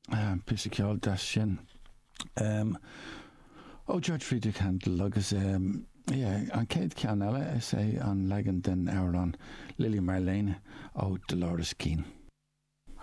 Pisiciol das sin. George Friedrich Handel agus an céad cean eile is é an legan den Auron Lily Marlene ó Dolores Keane.